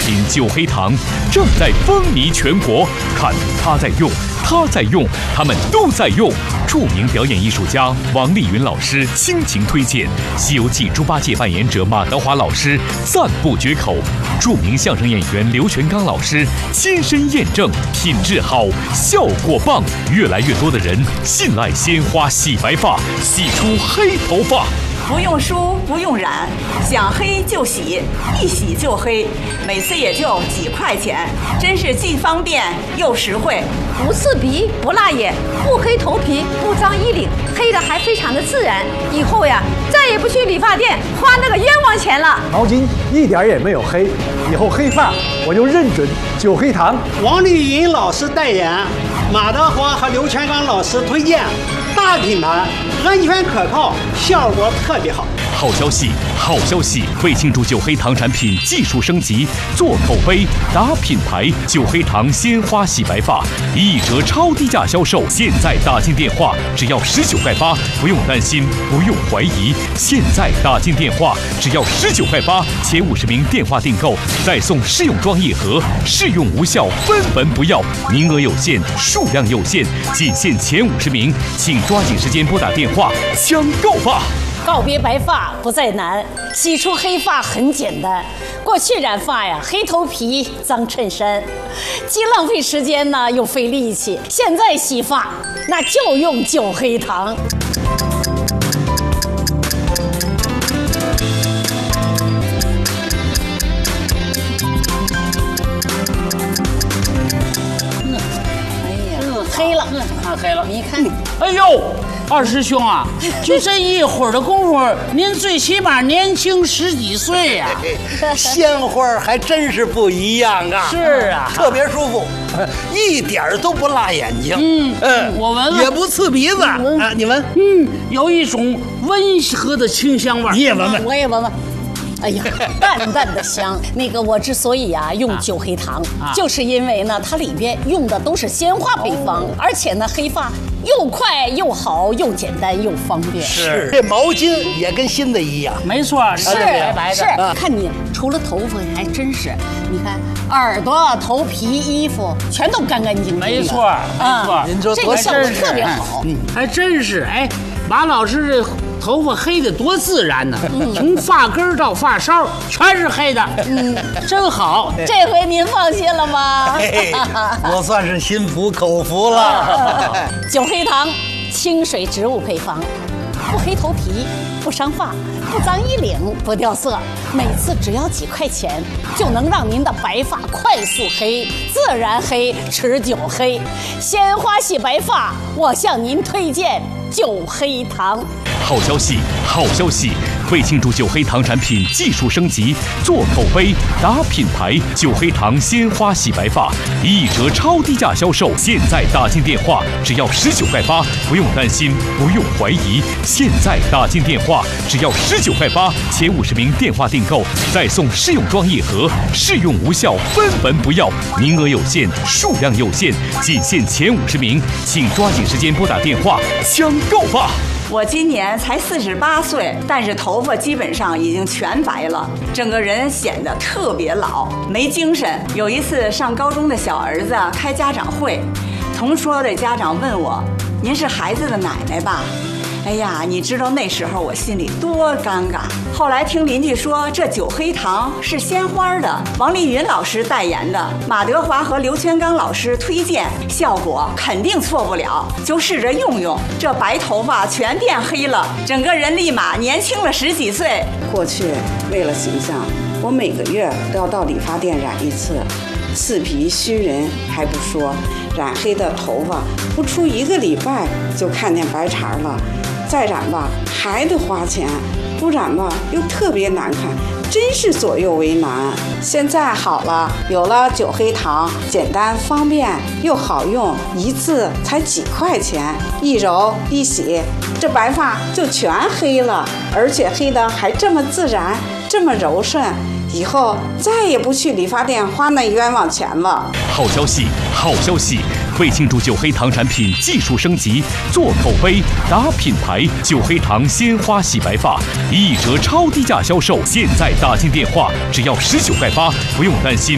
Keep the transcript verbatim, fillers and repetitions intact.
品九黑糖正在风靡全国，看他在用，他在用，他们都在用。著名表演艺术家王丽云老师倾情推荐，《西游记》猪八戒扮演者马德华老师赞不绝口，著名相声演员刘全刚老师亲身验证，品质好，效果棒，越来越多的人信赖鲜花洗白发，洗出黑头发。 不用梳，不用染，想黑就洗，一洗就黑，每次也就几块钱，真是既方便又实惠。 不刺鼻，不辣眼，不黑头皮，不脏衣领，黑的还非常的自然。以后呀，再也不去理发店花那个冤枉钱了。 毛巾一点也没有黑，以后黑发我就认准九黑糖。 王丽云老师代言，马德华和刘全刚老师推荐，大品牌，安全可靠，效果特别好。 好消息，好消息！为庆祝九黑糖产品技术升级，做口碑，打品牌，九黑糖鲜花洗白发一折超低价销售，现在打进电话只要十九块八，不用担心，不用怀疑，现在打进电话只要十九块八，前五十名电话订购再送试用装一盒，试用无效分文不要，名额有限，数量有限，仅限前五十名，请抓紧时间拨打电话抢购吧！ 告别白发不再难，洗出黑发很简单。过去染发呀，黑头皮、脏衬衫，既浪费时间呢，又费力气。现在洗发那就用九黑糖。嗯，哎呀，嗯，黑了，嗯， 看黑了。 你看， 哎呦！二师兄啊，就这一会儿的功夫，您最起码年轻十几岁呀、 啊！鲜花还真是不一样啊！ 是啊， 特别舒服，一点都不辣眼睛。 嗯嗯，我闻闻， 也不刺鼻子啊！你闻， 嗯，有一种温和的清香味。 你也闻闻， 我也闻闻。哎呀，淡淡的香。那个我之所以啊用九黑糖，啊、就是因为呢，它里边用的都是鲜花配方，哦、而且呢，黑发又快又好，又简单又方便。 是，这毛巾也跟新的一样。 没错， 是白白的。 是，啊、看你除了头发还真是，你看耳朵、头皮、衣服全都干干净净的。 没错，没错， 啊、您说这个效果特别好。 嗯，还真是。哎，马老师这头发黑的多自然呢，嗯、从发根到发梢全是黑的，嗯，真好。 这回您放心了吗？ 我算是心服口服了。 九黑糖，清水植物配方，不黑头皮，不伤发，不脏衣领，不掉色，每次只要几块钱，就能让您的白发快速黑、自然黑、持久黑。鲜花洗白发，我向您推荐九黑糖。 好消息，好消息！为庆祝九黑糖产品技术升级，做口碑，打品牌，九黑糖鲜花洗白发一折超低价销售，现在打进电话只要十九块八，不用担心，不用怀疑，现在打进电话只要十九块八，前五十名电话订购再送试用装一盒，试用无效分文不要，名额有限，数量有限，仅限前五十名，请抓紧时间拨打电话抢购吧！ 我今年才四十八岁，但是头发基本上已经全白了，整个人显得特别老，没精神。有一次上高中的小儿子开家长会，同桌的家长问我：“您是孩子的奶奶吧？”哎呀，你知道那时候我心里多尴尬。后来听邻居说，这九黑糖是鲜花的，王丽云老师代言的，马德华和刘全刚老师推荐，效果肯定错不了，就试着用用，这白头发全变黑了，整个人立马年轻了十几岁。 过去为了形象，我每个月都要到理发店染一次，刺皮虚人还不说，染黑的头发不出一个礼拜就看见白茬了。再染吧还得花钱，不染吧又特别难看，真是左右为难。现在好了，有了九黑糖，简单方便又好用，一次才几块钱，一揉一洗，这白发就全黑了，而且黑的还这么自然，这么柔顺。以后再也不去理发店花那冤枉钱了。 好消息，好消息！为庆祝九黑糖产品技术升级，做口碑，打品牌，九黑糖鲜花洗白发一折超低价销售，现在打进电话只要十九块八，不用担心。